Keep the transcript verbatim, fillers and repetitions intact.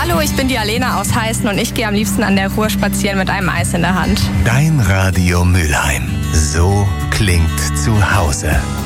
Hallo, ich bin die Alena aus Heißen und ich gehe am liebsten an der Ruhr spazieren mit einem Eis in der Hand. Dein Radio Mülheim. So klingt zu Hause.